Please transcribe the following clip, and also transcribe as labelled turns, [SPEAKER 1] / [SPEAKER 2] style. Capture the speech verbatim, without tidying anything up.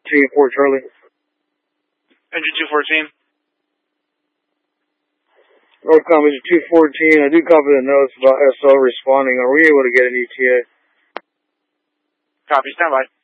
[SPEAKER 1] fourteen, Fort Charlie.
[SPEAKER 2] Engine two fourteen.
[SPEAKER 1] Northcom Engine two fourteen. I do copy the notes about S L responding. Are we able to get an E T A?
[SPEAKER 2] Copy, stand by.